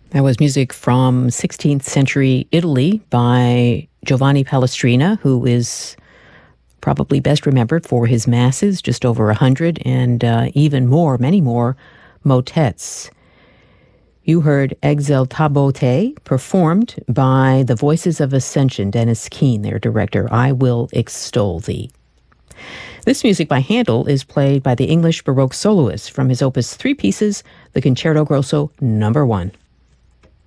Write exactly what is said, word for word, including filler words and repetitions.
That was music from sixteenth century Italy by Giovanni Palestrina, who is probably best remembered for his masses, just over a hundred, and uh, even more, many more, motets. You heard Exaltabo Te, performed by the Voices of Ascension, Dennis Keane, their director. I Will Extol Thee. This music by Handel is played by the English Baroque soloist from his opus Three Pieces, the Concerto Grosso Number One.